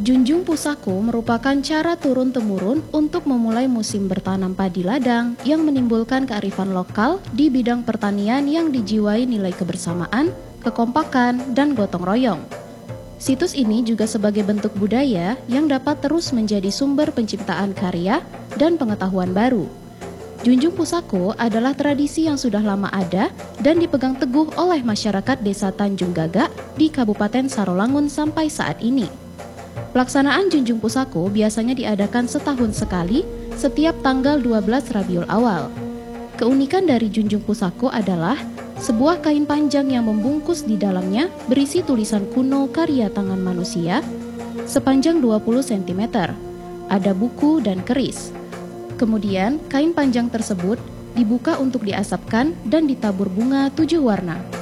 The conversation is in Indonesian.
Junjung Pusako merupakan cara turun-temurun untuk memulai musim bertanam padi ladang yang menimbulkan kearifan lokal di bidang pertanian yang dijiwai nilai kebersamaan, kekompakan, dan gotong royong. Situs ini juga sebagai bentuk budaya yang dapat terus menjadi sumber penciptaan karya dan pengetahuan baru. Junjung Pusako adalah tradisi yang sudah lama ada dan dipegang teguh oleh masyarakat Desa Tanjung Gagak di Kabupaten Sarolangun sampai saat ini. Pelaksanaan Junjung Pusako biasanya diadakan setahun sekali setiap tanggal 12 Rabiul Awal. Keunikan dari Junjung Pusako adalah sebuah kain panjang yang membungkus di dalamnya berisi tulisan kuno karya tangan manusia sepanjang 20 cm. Ada buku dan keris. Kemudian kain panjang tersebut dibuka untuk diasapkan dan ditabur bunga 7 warna.